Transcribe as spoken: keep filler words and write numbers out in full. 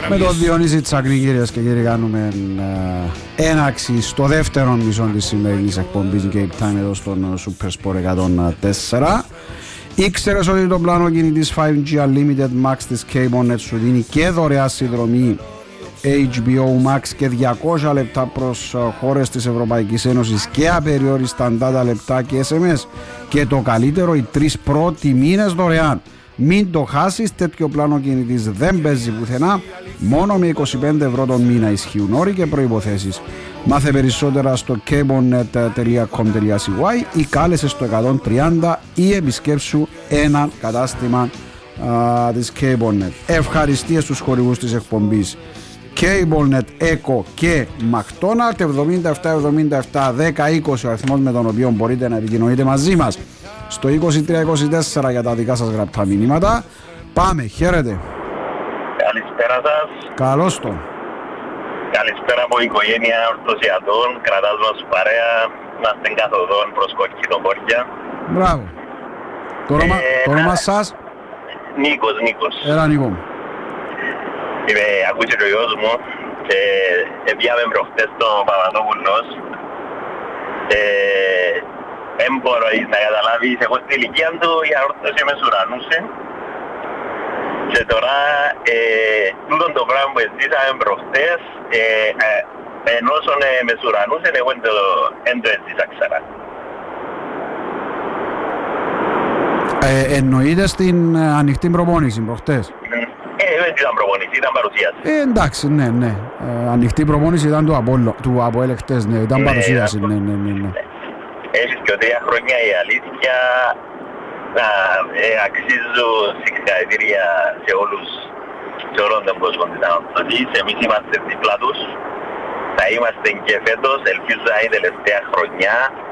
Με τον Διονύση Τσακρή, κυρίες και κύριοι, κάνουμε ε, έναξη στο δεύτερο μισό της σημερινής εκπομπής Game Time εδώ στον Super Sport εκατόν τέσσερα. Ήξερες ότι το πλάνο κινητής φάιβ τζι Unlimited Max της CableNet σου δίνει και δωρεά συνδρομή έιτς μπι ο Max και διακόσια λεπτά προς χώρες της Ευρωπαϊκής Ένωσης και απεριόριστα data λεπτά και ες εμ ες, και το καλύτερο, οι τρεις πρώτοι μήνες δωρεάν. Μην το χάσεις, τέτοιο πλάνο κινητής δεν παίζει πουθενά, μόνο με είκοσι πέντε ευρώ το μήνα ισχύουν όροι και προϋποθέσεις. Μάθε περισσότερα στο cablenet τελεία com τελεία σι γουάι ή κάλεσε στο εκατόν τριάντα ή επισκέψου ένα κατάστημα α, της CableNet. Ευχαριστίες στους χορηγούς της εκπομπής CableNet, Eco και McDonald's. Εβδομήντα επτά εβδομήντα επτά δέκα είκοσι ο αριθμός με τον οποίο μπορείτε να επικοινωνείτε μαζί μας, στο είκοσι τρία είκοσι τέσσερα για τα δικά σας γραπτά μηνύματα. Πάμε, χαίρετε. Καλησπέρα σας. Καλώς το. Καλησπέρα από η οικογένεια Ορθωσιατών. Κρατάς μας παρέα. Είμαστε καθοδόν προς κοκκίνο χώρια. Μπράβο. Το όνομα, ε, το όνομα σας? Νίκος, Νίκος. Έλα, Νίκο. Είμαι, ακούσει ο γιος μου και έπιαμε προχτές τον Παπαδόπουλος. Δεν μπορώ να καταλάβεις, εγώ στην ηλικία του η αόρτωση με σουρανούσε. Και τώρα, ε, τούτον το πράγμα που ζήσαμε προχτές, ε, ε, ενώ ε, με σουρανούσε, εγώ δεν το έζησα ξανά. Ε, εννοείται στην ε, ανοιχτή προπόνηση προχτές? Ε, δεν ήταν προπόνηση, ήταν παρουσίαση. Ε, εντάξει, ναι, ναι. Ε, ανοιχτή προπόνηση ήταν του, Απόλλω, του Αποέλ χτες, ναι, ήταν ναι, παρουσίαση, ναι, ναι, ναι, ναι. Έχεις και τρία χρόνια η αλήθεια να ε, αξίζουν συγχαρητήρια σε όλους, σε όλον τον κόσμο της Ανατολής. Εμείς είμαστε δίπλα τους, θα είμαστε και φέτος, ελπίζω να είναι η τελευταία χρονιά.